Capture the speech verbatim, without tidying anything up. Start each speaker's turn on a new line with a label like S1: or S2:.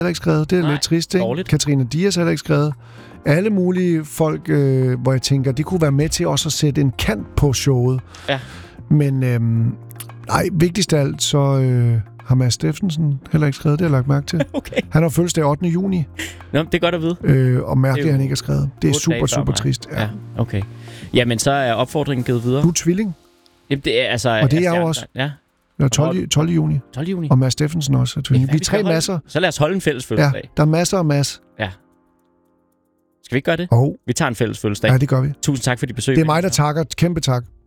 S1: heller ikke skrevet. Det er
S2: Nej,
S1: lidt trist, ikke?
S2: dårligt.
S1: Katrine Dias heller ikke skrevet. Alle mulige folk, øh, hvor jeg tænker, de kunne være med til også at sætte en kant på showet.
S2: Ja.
S1: Men øhm, nej, vigtigst af alt, så øh, har Mads Steffensen heller ikke skrevet. Det har jeg lagt mærke til.
S2: Okay.
S1: Han har fødselsdag ottende juni.
S2: Nå, det er godt at vide.
S1: Øh, og mærkeligt, at han ikke har skrevet. Det er
S2: otte
S1: super,
S2: dage før
S1: super
S2: mig.
S1: trist. Ja.
S2: Ja, okay. Jamen, så er opfordringen givet videre.
S1: Du er tvilling.
S2: Jamen, det er altså...
S1: Og det er jeg
S2: altså,
S1: jo også.
S2: Ja,
S1: Ja, tolvte tolvte juni.
S2: tolvte juni.
S1: Og Mads Steffensen også er tvilling. Vi er tre masser.
S2: Så lad os holde en fælles
S1: Ja,
S2: fødselsdag.
S1: der er masser og Mads.
S2: Ja. Skal vi ikke gøre det?
S1: Og
S2: Vi tager en fælles fødselsdag.
S1: ja, det gør vi.
S2: Tusind tak for dit besøg.
S1: Det er mig, der takker. Kæmpe tak.